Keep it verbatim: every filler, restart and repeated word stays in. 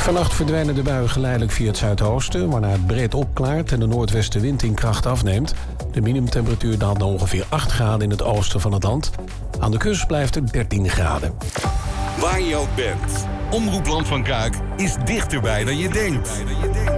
Vannacht verdwijnen de buien geleidelijk via het zuidoosten, waarna het breed opklaart en de noordwestenwind in kracht afneemt. De minimumtemperatuur daalt naar ongeveer acht graden in het oosten van het land. Aan de kust blijft het dertien graden. Waar je ook bent, Omroep Land van Kuik is dichterbij dan je denkt.